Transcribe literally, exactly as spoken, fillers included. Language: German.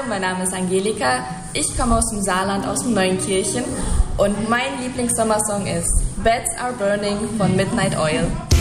mein Name ist Angelika, ich komme aus dem Saarland, aus dem Neunkirchen und mein Lieblingssommersong ist Beds Are Burning von Midnight Oil.